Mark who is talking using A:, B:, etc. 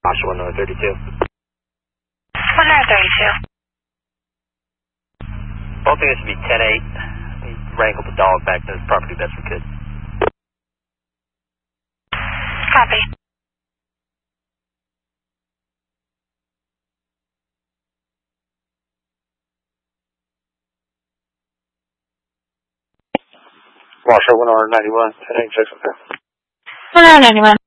A: Osha 1032.
B: 1032.
A: Both of us should be 10-8. We wrangled the dog back to his property best we could.
B: Copy.
A: Washer 191, 10-8, 6
B: 1091.